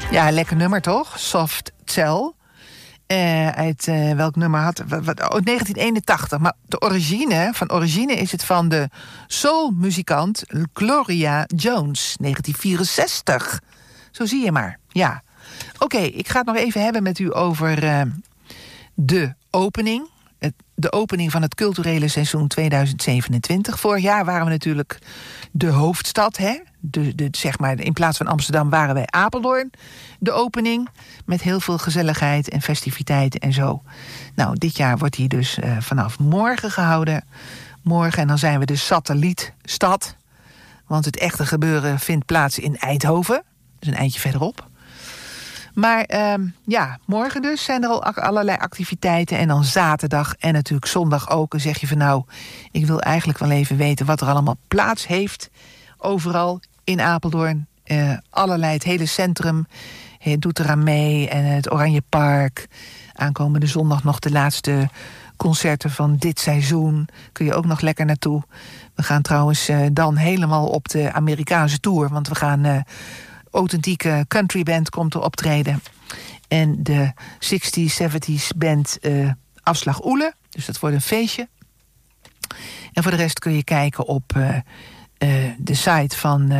Ja, lekker nummer toch? Soft Cell. Uit welk nummer had... 1981. Maar van origine is het van de soulmuzikant Gloria Jones. 1964. Zo zie je maar, ja. Oké, ik ga het nog even hebben met u over de opening. De opening van het culturele seizoen 2027. Vorig jaar waren we natuurlijk de hoofdstad, hè? Zeg maar, in plaats van Amsterdam waren wij Apeldoorn. De opening met heel veel gezelligheid en festiviteiten en zo. Nou, dit jaar wordt die dus vanaf morgen gehouden. Morgen, en dan zijn we de satellietstad. Want het echte gebeuren vindt plaats in Eindhoven. Dus een eindje verderop. Maar morgen dus zijn er al allerlei activiteiten. En dan zaterdag en natuurlijk zondag ook. Dan zeg je van nou, ik wil eigenlijk wel even weten wat er allemaal plaats heeft. Overal in Apeldoorn. Allerlei, het hele centrum doet eraan mee. En het Oranje Park. Aankomende zondag nog de laatste concerten van dit seizoen. Kun je ook nog lekker naartoe. We gaan trouwens dan helemaal op de Amerikaanse tour. Want we gaan... authentieke countryband komt er optreden. En de 60s, 70s band Afslag Oele. Dus dat wordt een feestje. En voor de rest kun je kijken op de site van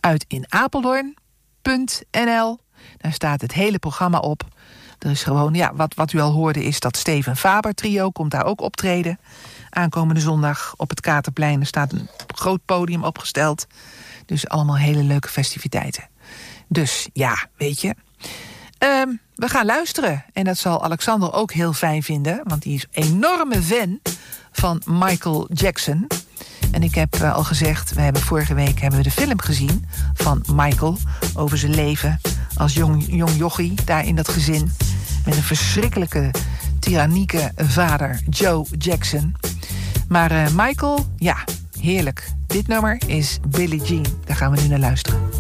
uitinapeldoorn.nl. Daar staat het hele programma op. Er is gewoon, wat u al hoorde is dat Steven Faber trio komt daar ook optreden. Aankomende zondag op het Katerplein. Er staat een groot podium opgesteld. Dus allemaal hele leuke festiviteiten. Dus ja, weet je. We gaan luisteren. En dat zal Alexander ook heel fijn vinden. Want die is een enorme fan van Michael Jackson. En ik heb al gezegd, vorige week de film gezien van Michael. Over zijn leven als jong jochie daar in dat gezin. Met een verschrikkelijke, tyrannieke vader, Joe Jackson. Maar Michael, ja, heerlijk. Dit nummer is Billie Jean. Daar gaan we nu naar luisteren.